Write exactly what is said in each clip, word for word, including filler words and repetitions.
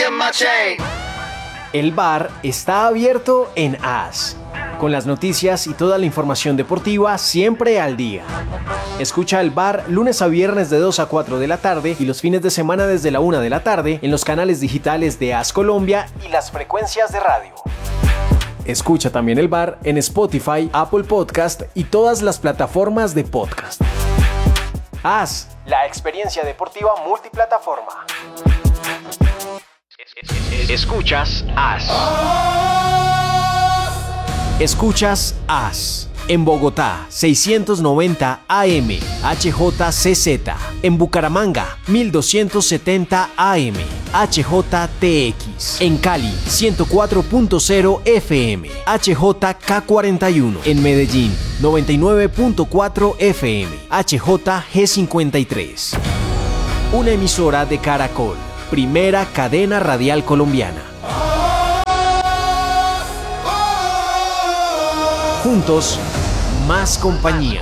El bar está abierto en A S, con las noticias y toda la información deportiva siempre al día. Escucha el bar lunes a viernes de dos a cuatro de la tarde y los fines de semana desde la una de la tarde en los canales digitales de A S Colombia y las frecuencias de radio. Escucha también el bar en Spotify, Apple Podcast y todas las plataformas de podcast. A S, la experiencia deportiva multiplataforma. Escuchas A S. Escuchas A S. En Bogotá, seiscientos noventa A M, H J C Z. En Bucaramanga, mil doscientos setenta A M, H J T X. En Cali, ciento cuatro punto cero F M, H J K cuarenta y uno. En Medellín, noventa y nueve punto cuatro F M, H J G cincuenta y tres. Una emisora de Caracol, primera cadena radial colombiana. Juntos, más compañía.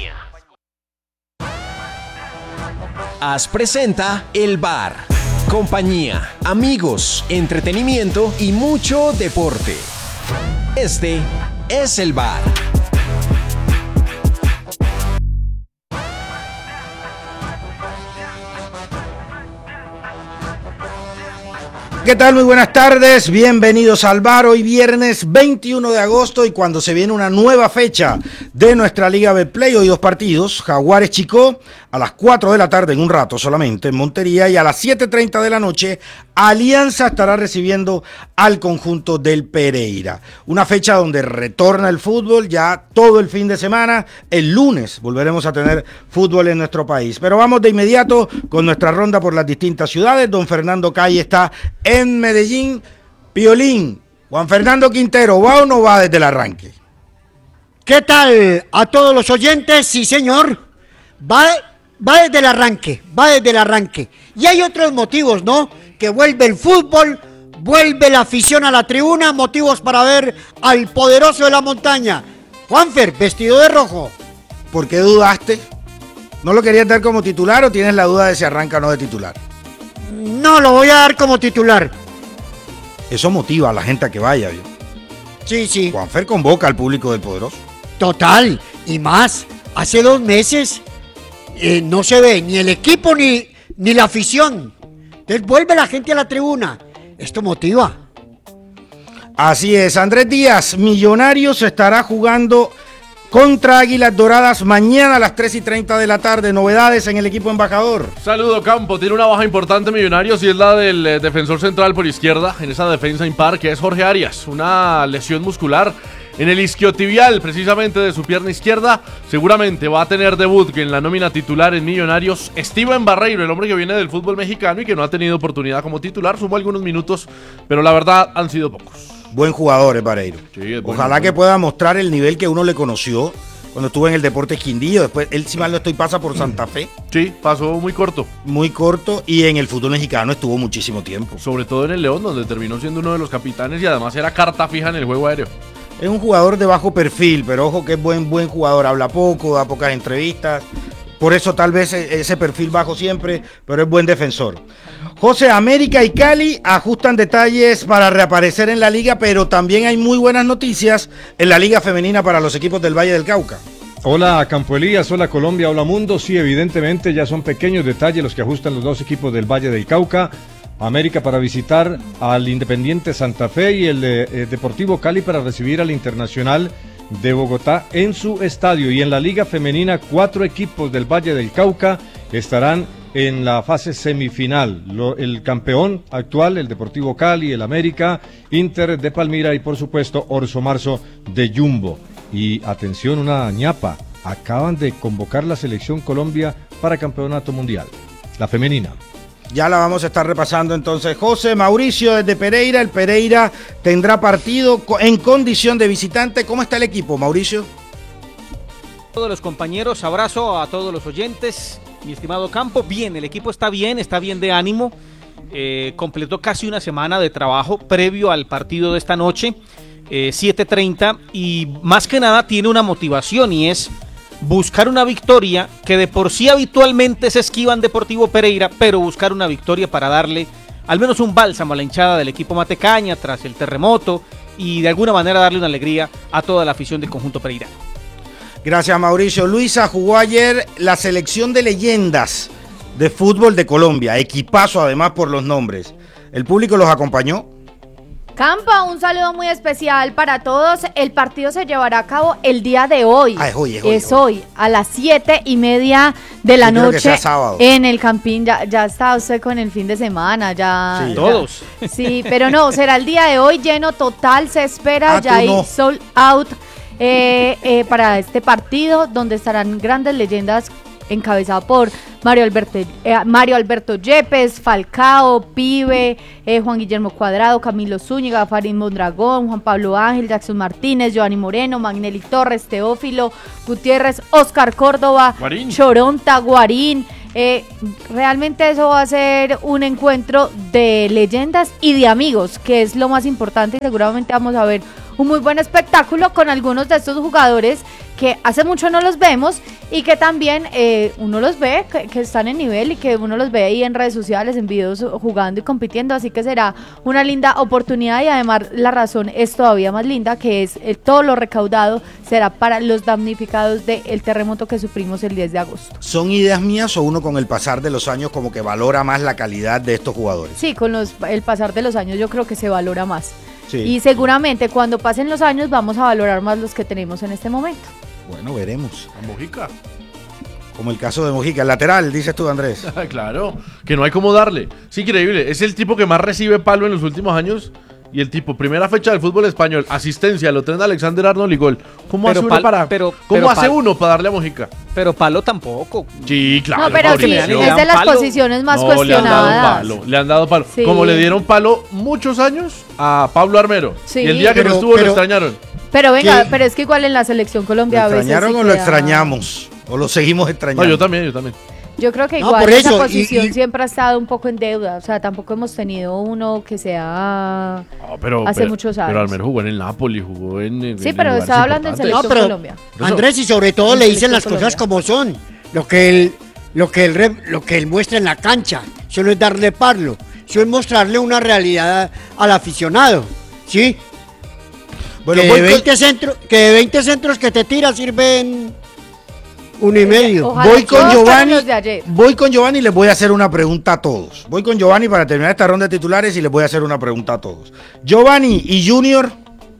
A S presenta El Bar. Compañía, amigos, entretenimiento y mucho deporte. Este es El Bar. ¿Qué tal? Muy buenas tardes, bienvenidos al bar. Hoy viernes veintiuno de agosto y cuando se viene una nueva fecha de nuestra Liga Betplay, hoy dos partidos, Jaguares Chicó a las cuatro de la tarde en un rato solamente en Montería y a las siete treinta de la noche Alianza estará recibiendo al conjunto del Pereira. Una fecha donde retorna el fútbol ya todo el fin de semana. El lunes volveremos a tener fútbol en nuestro país. Pero vamos de inmediato con nuestra ronda por las distintas ciudades. Don Fernando Calle está en Medellín. Piolín, Juan Fernando Quintero, ¿va o no va desde el arranque? ¿Qué tal a todos los oyentes? Sí, señor. Va, va desde el arranque, va desde el arranque. Y hay otros motivos, ¿no? Que vuelve el fútbol, vuelve la afición a la tribuna, motivos para ver al poderoso de la montaña. Juanfer, vestido de rojo. ¿Por qué dudaste? ¿No lo querías dar como titular o tienes la duda de si arranca o no de titular? No, lo voy a dar como titular. Eso motiva a la gente a que vaya, ¿vio? Sí, sí. Juanfer convoca al público del poderoso. Total, y más, hace dos meses eh, no se ve ni el equipo ni, ni la afición. Entonces vuelve la gente a la tribuna. Esto motiva. Así es, Andrés Díaz, Millonarios estará jugando contra Águilas Doradas mañana a las tres y treinta de la tarde. Novedades en el equipo embajador. Saludo Campo, tiene una baja importante Millonarios y es la del eh, defensor central por izquierda en esa defensa impar que es Jorge Arias. Una lesión muscular en el isquiotibial precisamente de su pierna izquierda. Seguramente va a tener debut en la nómina titular en Millonarios Steven Barreiro, el hombre que viene del fútbol mexicano y que no ha tenido oportunidad como titular. Sumó algunos minutos, pero la verdad han sido pocos. Buen jugador es Barreiro. Sí, es Ojalá bueno, que pueda mostrar el nivel que uno le conoció cuando estuvo en el Deportes Quindío. Después, él, si mal no estoy, pasa por Santa Fe. Sí, pasó muy corto. Muy corto, y en el fútbol mexicano estuvo muchísimo tiempo. Sobre todo en el León, donde terminó siendo uno de los capitanes y además era carta fija en el juego aéreo. Es un jugador de bajo perfil, pero ojo que es buen, buen jugador. Habla poco, da pocas entrevistas. Por eso tal vez ese perfil bajo siempre, pero es buen defensor. José, América y Cali ajustan detalles para reaparecer en la liga, pero también hay muy buenas noticias en la liga femenina para los equipos del Valle del Cauca. Hola Campo Elías, hola Colombia, hola mundo. Sí, evidentemente ya son pequeños detalles los que ajustan los dos equipos del Valle del Cauca. América para visitar al Independiente Santa Fe y el eh, Deportivo Cali para recibir al Internacional de Bogotá en su estadio. Y en la liga femenina, cuatro equipos del Valle del Cauca estarán en la fase semifinal. Lo, el campeón actual, el Deportivo Cali, el América, Inter de Palmira y por supuesto Orso Marzo de Jumbo. Y atención, una ñapa, acaban de convocar la selección Colombia para campeonato mundial, la femenina. Ya la vamos a estar repasando entonces. José, Mauricio desde Pereira, el Pereira tendrá partido en condición de visitante. ¿Cómo está el equipo, Mauricio? Todos los compañeros, abrazo a todos los oyentes, mi estimado Campo. Bien, el equipo está bien, está bien de ánimo. Eh, completó casi una semana de trabajo previo al partido de esta noche, eh, siete treinta, y más que nada tiene una motivación y es buscar una victoria que de por sí habitualmente se esquiva en Deportivo Pereira, pero buscar una victoria para darle al menos un bálsamo a la hinchada del equipo Matecaña tras el terremoto y de alguna manera darle una alegría a toda la afición del conjunto pereirano. Gracias, Mauricio. Luisa, jugó ayer la selección de leyendas de fútbol de Colombia, equipazo además por los nombres. ¿El público los acompañó? Campa, un saludo muy especial para todos. El partido se llevará a cabo el día de hoy. Ah, es hoy, es hoy, es hoy, hoy, a las siete y media de la Yo creo que noche sea sábado. en el Campín. Ya, ya está usted con el fin de semana, ya. Sí. ya. Todos. Sí, pero no, será el día de hoy lleno total, se espera, Ah, ya tú hay no. sold out eh, eh, para este partido, donde estarán grandes leyendas encabezado por Mario Alberto, eh, Mario Alberto Yepes, Falcao, Pibe, eh, Juan Guillermo Cuadrado, Camilo Zúñiga, Farid Mondragón, Juan Pablo Ángel, Jackson Martínez, Giovanni Moreno, Magnelli Torres, Teófilo Gutiérrez, Oscar Córdoba, Guarín. Choronta, Guarín. Eh, realmente eso va a ser un encuentro de leyendas y de amigos, que es lo más importante, y seguramente vamos a ver un muy buen espectáculo con algunos de estos jugadores que hace mucho no los vemos y que también eh, uno los ve, que, que están en nivel y que uno los ve ahí en redes sociales, en videos jugando y compitiendo, así que será una linda oportunidad y además la razón es todavía más linda, que es eh, todo lo recaudado será para los damnificados del terremoto que sufrimos el diez de agosto. ¿Son ideas mías o uno con el pasar de los años como que valora más la calidad de estos jugadores? Sí, con los, el pasar de los años yo creo que se valora más. Sí. Y seguramente cuando pasen los años vamos a valorar más los que tenemos en este momento. Bueno, veremos. A Mojica. Como el caso de Mojica, el lateral, dices tú, Andrés. Claro, que no hay cómo darle. Es increíble. Es el tipo que más recibe palo en los últimos años. Y el tipo, primera fecha del fútbol español, asistencia, lo traen Alexander Arnold y gol. ¿Cómo Pero hace pal- uno para, pero- ¿cómo pero hace pal- uno para darle a Mojica? Pero Palo tampoco. Sí, claro. No, pero sí, Mauricio. es de las Palo. posiciones más No, le han dado cuestionadas. palo, le han dado palo. Sí. Como le dieron palo muchos años a Pablo Armero. Sí. Y el día que Pero- no estuvo pero- lo extrañaron. Pero venga, ¿Qué? pero es que igual en la selección ¿Lo Colombia a veces extrañaron sí o lo queda- extrañamos? ¿O lo seguimos extrañando? No, yo también, yo también. Yo creo que No, igual por esa eso, y- posición y- siempre ha estado un poco en deuda. O sea, tampoco hemos tenido uno que sea... No, pero, Hace pero- muchos años. Pero Armero jugó en el Napoli, jugó en. en- Sí, en pero lugares estaba hablando en importantes. No, Selección pero Colombia. Eso. Andrés, y sobre todo En le dicen Selección las cosas Colombia. como son. Lo que él, lo que él, re- lo que él muestra en la cancha. Eso no es darle parlo. Eso es mostrarle una realidad al aficionado. ¿Sí? Bueno, que, voy de con- veinte centros, que de veinte centros que te tira sirven uno y medio. Ojalá Voy con todos fueran Giovanni. los de ayer. Voy con Giovanni y les voy a hacer una pregunta a todos. Voy con Giovanni para terminar esta ronda de titulares y les voy a hacer una pregunta a todos. Giovanni y Junior.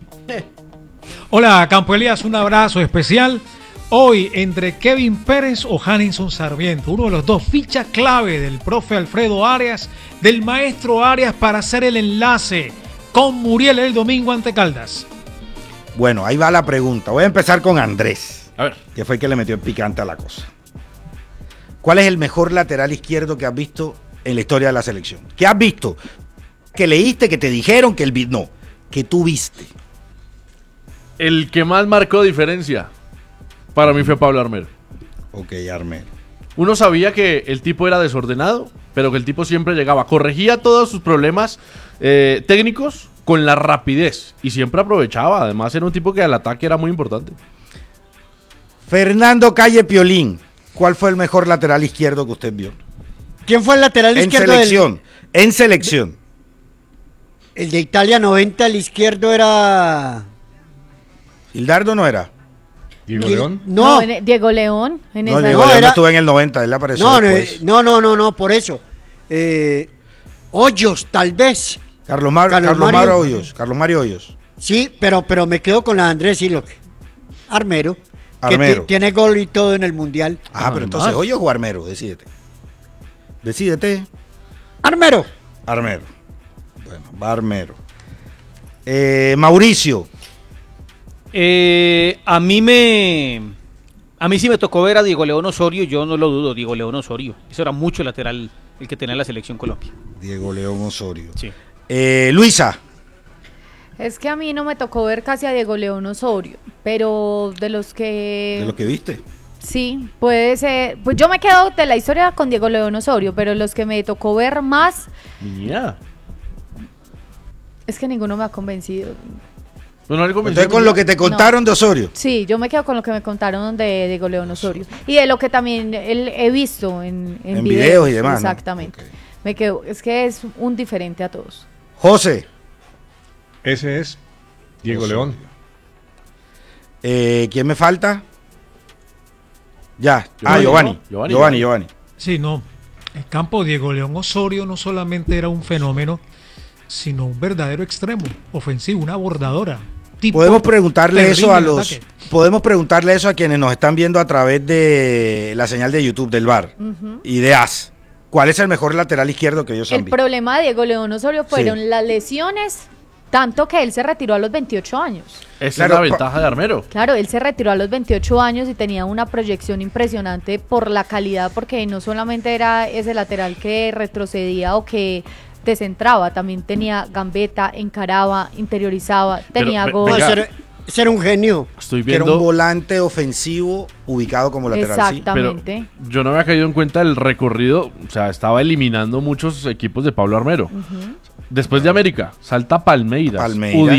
Hola, Campo Elías, un abrazo especial. Hoy entre Kevin Pérez o Hanninson Sarmiento, uno de los dos fichas clave del profe Alfredo Arias, del maestro Arias para hacer el enlace con Muriel el domingo ante Caldas. Bueno, ahí va la pregunta. Voy a empezar con Andrés, A ver, que fue el que le metió el picante a la cosa. ¿Cuál es el mejor lateral izquierdo que has visto en la historia de la selección? ¿Qué has visto? Que leíste, que te dijeron, que el vi- no, que tú viste. el que más marcó diferencia para mí fue Pablo Armero. Ok, Armero. Uno sabía que el tipo era desordenado, pero que el tipo siempre llegaba, corregía todos sus problemas eh, técnicos con la rapidez y siempre aprovechaba. Además, era un tipo que al ataque era muy importante. Fernando Calle Piolín. ¿Cuál fue el mejor lateral izquierdo que usted vio? ¿Quién fue el lateral En izquierdo del- selección. En selección. el de Italia noventa, el izquierdo era... Hildardo no era. Diego ¿Quién? León. No, en- Diego León. En No, esa Diego no, León no era- estuvo en el noventa, él apareció no, no, después. no, no, no, no, por eso. Eh, Hoyos, tal vez. Carlos, Mar- Carlos Carlos Mario. Mario Hoyos. Carlos Mario Hoyos. Sí, pero, pero me quedo con la de Andrés y lo que. Armero. Que Armero. ti- tiene gol y todo en el mundial. Ah, pero Además. entonces Hoyos o Armero, decídete. Decídete. Armero. Armero. Bueno, va Armero. Eh, Mauricio. Eh, a mí me... A mí sí me tocó ver a Diego León Osorio, yo no lo dudo, Diego León Osorio. Eso era mucho lateral el que tenía la selección Colombia. Diego León Osorio. Sí. Eh, Luisa. Es que a mí no me tocó ver casi a Diego León Osorio, pero de los que... De lo que viste. Sí, puede ser. Pues yo me quedo de la historia con Diego León Osorio, pero los que me tocó ver más, Ya. es que ninguno me ha convencido. Bueno, algo me Entonces, con lo que te contaron de Osorio. Sí, yo me quedo con lo que me contaron de Diego León Osorio. Y de lo que también él- he visto en, en, En videos y demás, ¿no? Exactamente. Ok. Me quedo, es que es un diferente a todos. José. Ese es Diego José. León. Eh, ¿Quién me falta? Ya. Giovanni, Ah, Giovanni. ¿no? Giovanni, Giovanni, Giovanni. Sí, no. El campo Diego León Osorio no solamente era un fenómeno, sino un verdadero extremo ofensivo, una bordadora. Tipo Podemos preguntarle terrible eso a en los ataque. podemos preguntarle eso a quienes nos están viendo a través de la señal de YouTube del bar Ujú. y de A S. ¿Cuál es el mejor lateral izquierdo que ellos han El visto? problema de Diego León Osorio fueron Sí. las lesiones, tanto que él se retiró a los veintiocho años. Esa Claro, es la pa- ventaja de Armero. Claro, él se retiró a los veintiocho años y tenía una proyección impresionante por la calidad, porque no solamente era ese lateral que retrocedía o que descentraba, también tenía gambeta, encaraba, interiorizaba, tenía ve- gol. No, venga. ese, era, ese era un genio. Estoy Que era un viendo, volante ofensivo ubicado como lateral. ¿sí? pero Exactamente. yo no había caído en cuenta el recorrido. O sea, estaba eliminando muchos equipos de Pablo Armero. Después de América, salta Palmeiras, Palmeiras.